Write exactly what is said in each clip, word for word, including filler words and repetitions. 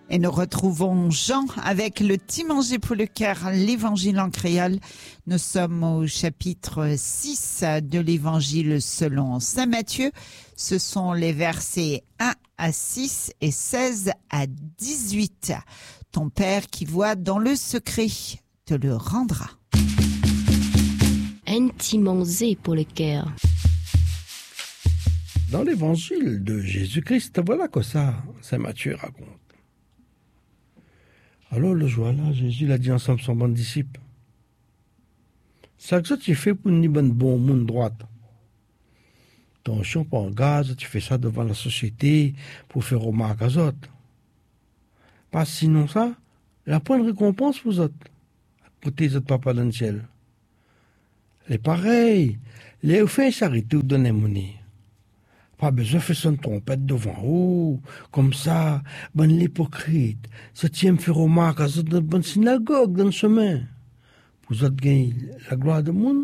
Et nous retrouvons Jean avec le petit manger pour le cœur, l'évangile en créole. Nous sommes au chapitre six de l'évangile selon saint Matthieu. Ce sont les versets un à six et seize à dix-huit. Ton Père qui voit dans le secret te le rendra. Un petit manger pour le cœur. Dans l'évangile de Jésus-Christ, voilà que ça, saint Matthieu raconte. Alors le jour-là, Jésus l'a dit ensemble son bon disciple. Ça que ça tu fais pour une bonne bon monde droite. Attention, pas en gaz, tu fais ça devant la société pour faire remarque aux autres. Parce sinon ça, la point de récompense vous autres. Pour tes autres papas dans le ciel. C'est pareil. Les faits s'arrêtent ou donner monnaie. Pas besoin de faire son trompette devant vous, comme ça, bonne l'hypocrite. Ça tient me faire remarque à cette bonne synagogue dans le chemin. Vous autres gagnez la gloire du monde.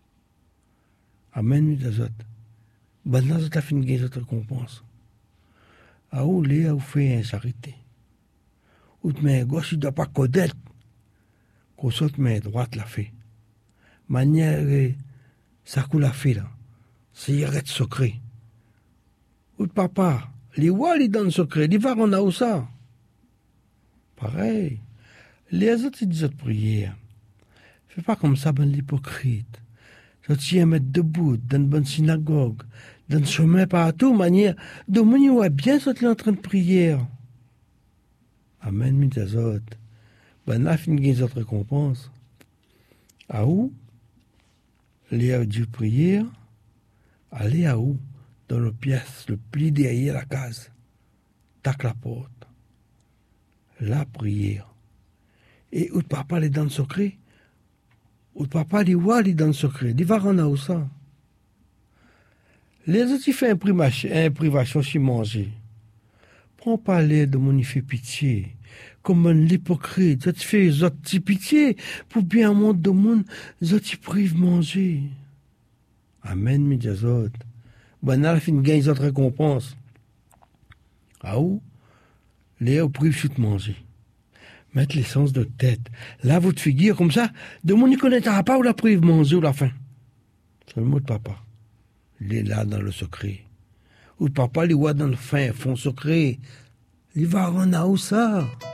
Amen, nous autres. Ben là, ça fin de gagner cette récompense. À où les a fait un s'arrêter. Ou de main gauche, il ne doit pas connaître. Qu'au saute main droite l'a fait. Manière, ça coule la fait là. C'est y arrête secret. Ou de papa, les voix, les dans le secret, les var, on a où ça? Pareil. Les autres, ils disent de prière. Fais pas comme ça, ben l'hypocrite. Ça tient à mettre debout, dans une bonne synagogue, dans le chemin partout, manière, de mon ouais bien, ça en train de prier. Amen, mes autres. Ben là, fin de autres récompenses. À où? Les a dû prier. Allez à où? Dans le pièce, le pli derrière la case. Tac la porte. La prière. Et où papa les dans le secret? Où papa les voit les dans le secret? Il va rendre où ça? Les autres, ils font un privation si manger. Prends pas l'air de mon y fait pitié. Comme un l'hypocrite. Ça te fait les autres petits pitié. Pour bien un monde de monde, les autres, ils privent manger. Amen, mes autres. Ben, là, fin de gagner les autres récompenses. Ah où? Les au prive chute manger. Mettre l'essence de tête. Là, votre figure, comme ça, de mon n'y connaîtra pas où la prive manger ou la faim. C'est le mot de papa. Il est là dans le secret. Ou papa, il voit dans le fin, fond secret. Il va rendre à où ça?